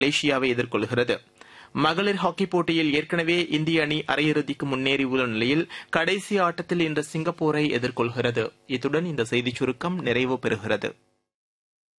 மலேசியாவை எதிர்கொள்கிறது. மகளிர் ஹாக்கி போட்டியில் ஏற்கனவே இந்திய அணி அரையிறுதிக்கு முன்னேறியுள்ள நிலையில் கடைசி ஆட்டத்தில் இன்று சிங்கப்பூரை எதிர்கொள்கிறது. இத்துடன் இந்த செய்திச் சுருக்கம் நிறைவு பெறுகிறது.